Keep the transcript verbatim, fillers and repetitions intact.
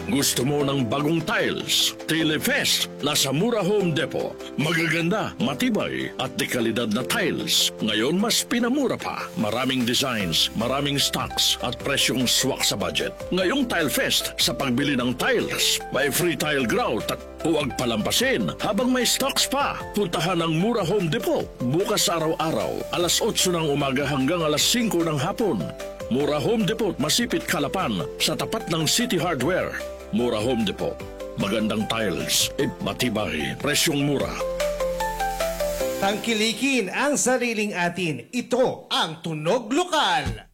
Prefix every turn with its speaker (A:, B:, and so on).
A: Gusto mo ng bagong tiles? Tilefest, nasa Mura Home Depot. Magaganda, matibay, at dekalidad na tiles. Ngayon mas pinamura pa. Maraming designs, maraming stocks, at presyong swak sa budget. Ngayong Tilefest, sa pagbili ng tiles, may free tile grout at huwag palampasin habang may stocks pa. Puntahan ang Mura Home Depot. Bukas araw-araw, alas otso ng umaga hanggang alas singko ng hapon. Mura Home Depot, Masipit, Calapan, sa tapat ng City Hardware. Mura Home Depot. Magandang tiles, eh, matibay, presyong mura.
B: Tangkilikin ang sariling atin. Ito ang Tunog Lokal.